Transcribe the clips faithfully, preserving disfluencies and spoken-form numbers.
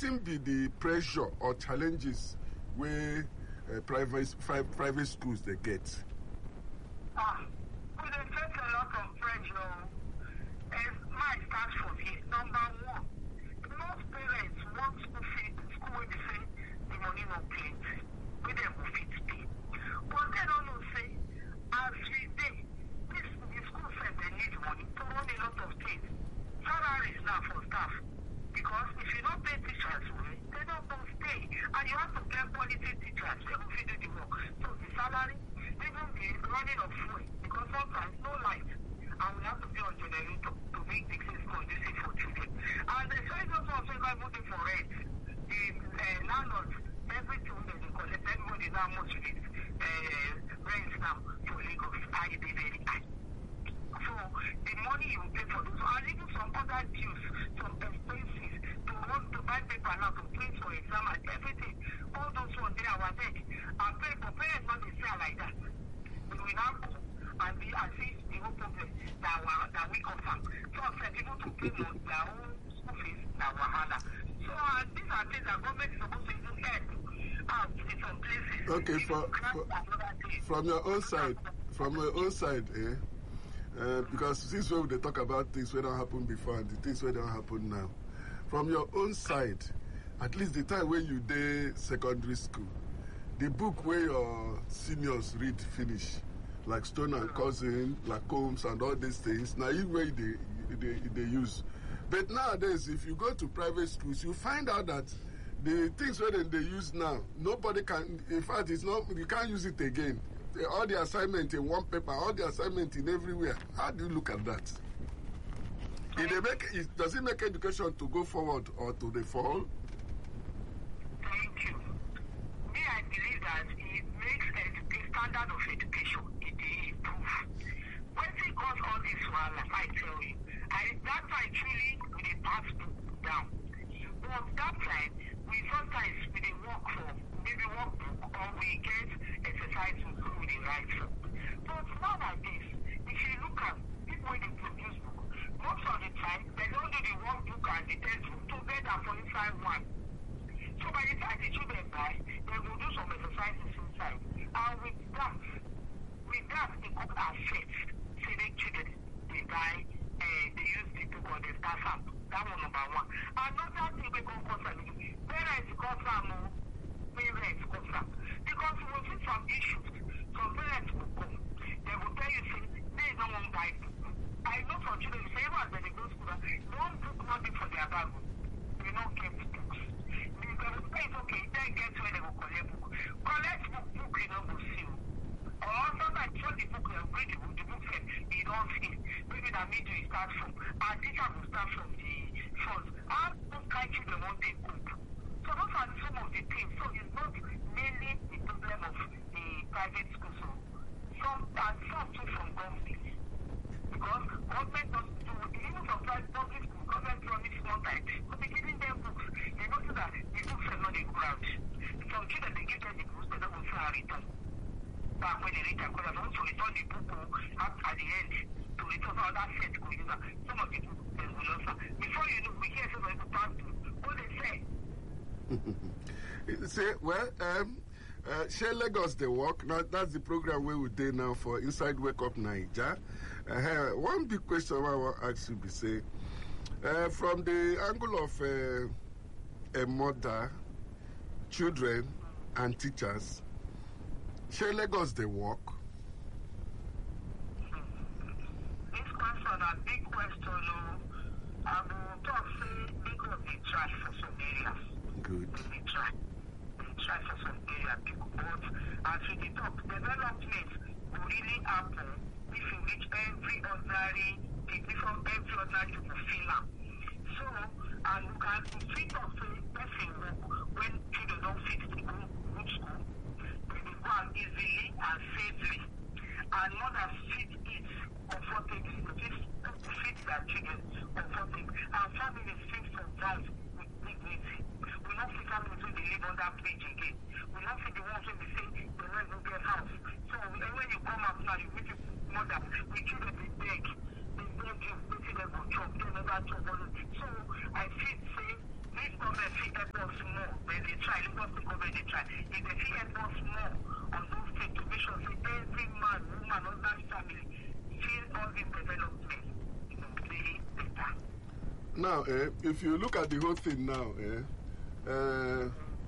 wetin be the pressure or challenges where uh, private private schools they get? Ah, we dey face a lot of pressure. As my start from here, number one, most parents want school fees, school wey be say the money no plenty, wey dem go fit pay. But they don't know say as we dey, this the school sef dey need money to run a lot of things. Salaries now for staff, because if you don't pay teachers well, they don't go stay, and you have to get quality teachers wey go fit do the work. So the salary, even the running of fuel, because sometimes no light, and we have to be on generator to make the things conducive for children. And the say those ones wey go put for rent, the uh, landlords, everything that they collect, everybody now must with uh, rent now for Lagos, and it dey very high. So the money you pay for those, and even some other dues, some expenses to run to buy paper now to print for exam and everything, all those ones they our neck. And pay for parents not dey say like that. We will now go and be as if the whole problem that we that we confirm. So for people to pay more their own school fees that wahala. So uh, these are things that government is supposed to even help out in some places. Okay, for, for, from your own side, from your own side, eh? Uh, because this way they talk about things that don't happen before and the things that don't happen now. From your own side, at least the time when you did secondary school, the book where your seniors read finish, like Stone and Cousin, like Combs and all these things, now you way they, they, they use. But nowadays, if you go to private schools, you find out that the things that they use now, nobody can, in fact, it's not, you can't use it again. All the assignment in one paper, all the assignment in everywhere. How do you look at that? Did they make, it, does it make education to go forward or to the fall? Thank you. Me, I believe that it makes the standard of education, it improve. When it goes all this while, I tell you, I, that time truly with a pass book down. But that time, we sometimes we dey work for maybe workbook or we get exercise to do with the right book. But nowadays, if you look at people when they produce book, most of the time they don't do the workbook and the textbook together for inside one. So by the time the children buy, they will do some exercises inside. And with that, with that, it could affect say the children they buy, uh, they use the book or they start up. That one number one. Another thing we go concern is parents concern more, parents concern. Because we will see some issues, some parents will come. They will tell you, say, they don't want to buy book. I know some children say, even when they go to school, one book not be for their bag. They don't get books. Because it's okay, they get where they will collect book. Collect book, book, you don't go see. Or sometimes when the book, they read the book, the book said, you don't see. Maybe that middle you start from. And teacher will start from the first. How those kind of children want they cope? So those are some of the things. So it's not mainly the problem of the private schools. So some and some too from government. Because government doesn't do even from private public school, government promise one time. But they giving them books. They notice that the books are not the ground. Some children they give them the books, they don't go for a return. Back when they read them, because they want to return the book at, at the end to return all that set go use. Some of the books they will not. Before you know, we hear some people pass through. What they say? Say, well, um, uh, share Lagos the work. Now that's the program where we do now for Inside Wake Up Naija. Uh, one big question I want to ask you be say, uh, from the angle of uh, a mother, children, and teachers, share Lagos the work. This question a big question. I will talk say Lagos dey try for some areas. Good. They try. They try for some areas. But as we talk, development will really happen if you reach every ordinary, from every ordinary people feel am. So, and you can fit of say person work when children don't fit to go good school, they dey go am easily and safely. And mothers fit it comfortably, fit fit their children comfortably. And families fit survive with dignity. We don't see families when they live on that bridge again. We don't see the ones when they say they don't even get house. So when you come out now, you meet your mother, the children they beg, they beg you, waiting them go chop, they never chop. So I feel say this government child. If they feel help us more on those things to make sure that every man, woman, husband, family feel all this development, you know, play better. Now, eh, if you look at the whole thing now, eh, uh,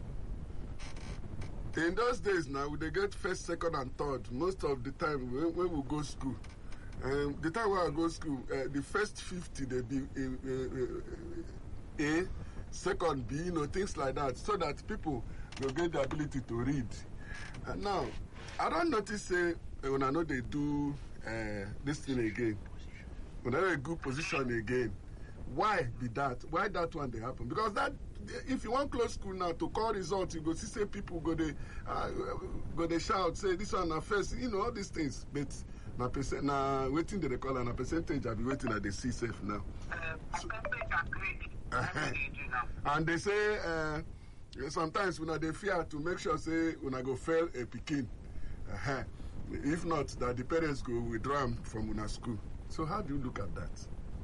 in those days now, they get first, second, and third most of the time when, when we go school. Um, the time when I go school, uh, the first fifty they be uh, uh, uh, A, second B, you know, things like that, so that people will get the ability to read. And now, I don't notice say uh, when I know they do uh, this thing again, when they're in a good position again. Why be that? Why that one they happen? Because that, if you want close school now to call results, you go see say people go they uh, go they shout say this one na first, you know, all these things. But na percent na waiting they call and a percentage I be waiting at the C safe now. Uh, so, uh, and they say uh, sometimes when they fear to make sure say when I go fail a pikin. Uh-huh. If not, that the parents go withdraw them from una school. So how do you look at that?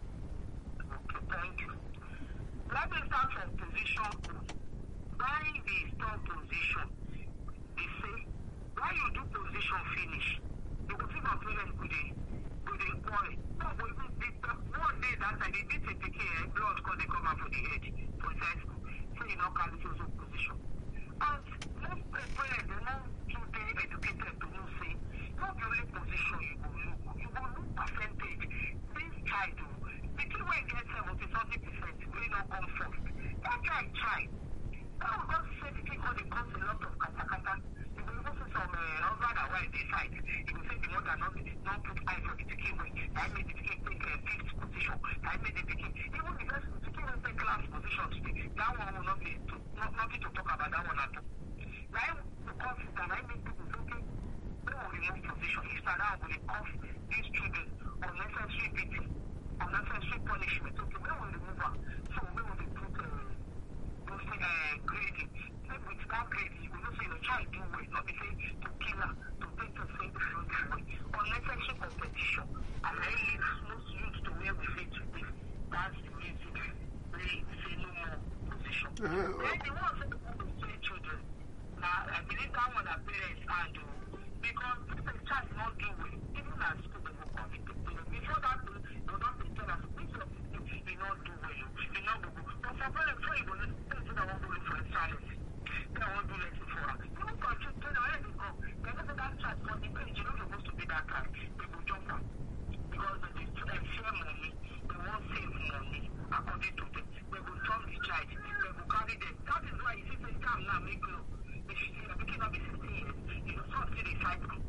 Thank you. Let me start from position two. Why the strong position? They say, why you do position finish? You go see my parents go dey go dey quarrel. No, but even the one day that time they beat a pikin, blood come dey come out for the head for inside school. So you know carry social position. And most parents they not too dey educated to know say not the only position you go look, you go look percentage. This child o. The kid will get seventy something percent will not come first. That child try. Now we don't say the kid only comes a lot of kata kata. You will also see some uh, husband and wife they fight. You will say the mother not not put eye for the kid way. That made the kid take a fifth position. That made the kid even the first the kid will take class position today. That one will not be to, not nothing to talk about that one at all. Now because that I make people thinking they will remove position. If that will cost these children unnecessary beating. Unnecessary punishment. Okay, when we remove her, so when we put uh, those uh, grading, then with that grading, you will not say the child do well, not be say to kill her, to take the same thing away. Unnecessary competition, and I leave most youth to where we say today. That's the reason they say no more position. Uh-huh. Then the ones that people say children, now I believe that one are parents and do because if the child not do well, even at school they will come into play. Before that, they will not tell us which of the things you not do well, you not go good. But for parents, so you will not say that I want to look for a child. Then I want to let it for her. You don't go to tell her where they go. They know that child for the page, you know you're supposed to be that child. They will jump her. Because they share money, they won't save money according to them. They will turn the child, they will carry them. That is why you see they come now, make law. They should say, they cannot be sixteen years. You know, some see they fight them.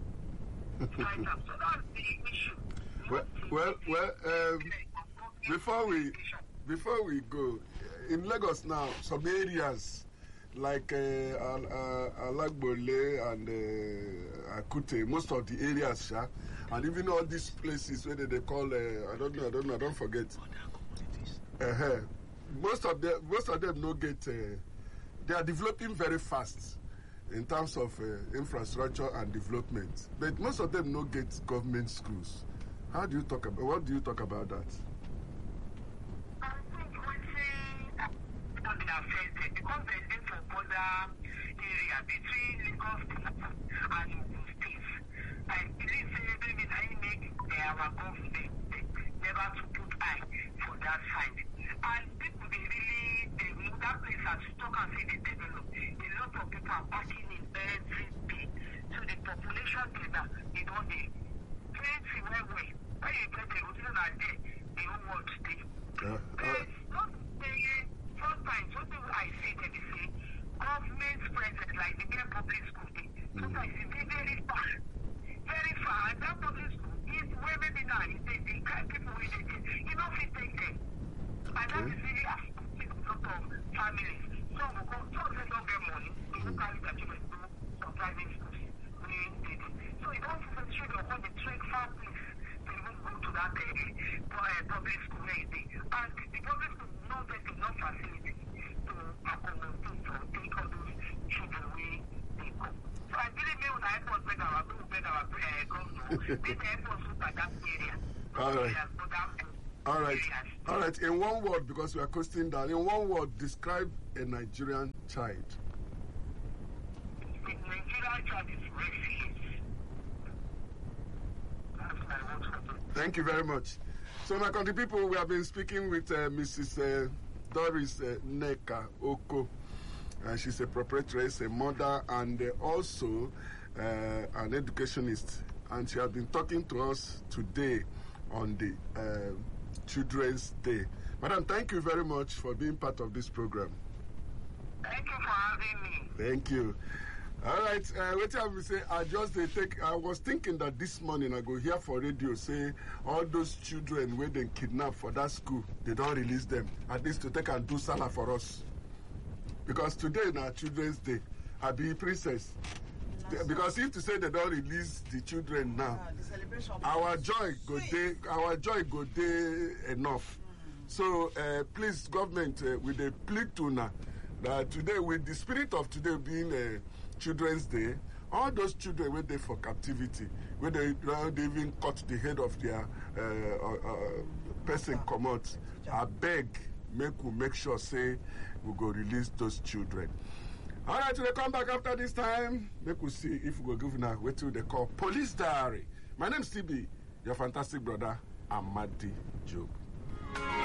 Fight them. So that's the issue. Well, well, well um, before we before we go, in Lagos now, some areas like uh, uh, Alagbole and uh, Akute, most of the areas, yeah, and even all these places where they, they call, uh, I don't know, I don't know, I don't forget. Uh-huh. Most of them, most of them no get. Uh, they are developing very fast in terms of uh, infrastructure and development, but most of them no get government schools. How do you talk about? What do you talk about that? I think we see that they are affected because they live for border area between Lagos and Ogun State. I believe maybe I make our government never to put eye for that side. And people they really they know that place has stuck and say they develop. A lot of people are packing in every day. So the population data they don't they plenty well well. When you get the original idea, the whole world stay. Uh, uh, not saying sometimes something I see that they say government present like the mere public school thing. Sometimes it's very, very far. Very far. And that public school is where maybe now is the, the kind of people with it. You know if they take and that is really affecting a lot of families. Some will go, some they don't get money, they will carry their children to some private schools. So you don't see the children when they trek far place. They even go to that uh, public school where they and the public school not get enough facility to accommodate or take all those children where they go. So I believe me when I airport beg our go beg our uh, governor, this airport look at that area. All right. All right. All right. In one word, because we are coasting down, in one word, describe a Nigerian child. the Nigerian child is restless. That's my word for them. Thank you very much. So, my country people, we have been speaking with uh, Missus Uh, Doris uh, Neka Oko. Uh, she's a proprietress, a mother, and uh, also uh, an educationist. And she has been talking to us today on the uh, Children's Day. Madam, thank you very much for being part of this program. Thank you for having me. Thank you. All right, uh, wait till we say, I just they take, I was thinking that this morning I go hear for radio say all those children where they kidnap for that school, they don't release them. At least to take and do Salah for us. Because today now Children's Day, I be princess. The, because if to say they don't release the children now, uh, the celebration our joy go day, our joy go day enough. Mm. So uh, please, government, uh, with the plea to now that today, with the spirit of today being a uh, Children's Day, all those children where they for captivity, where they, uh, they even cut the head of their uh, uh, uh, person come out, I beg, make we make sure say we go release those children. All right, we come back after this time. Make we see if we go give now what they call Police Diary. My name is T B, your fantastic brother, Amadi Job.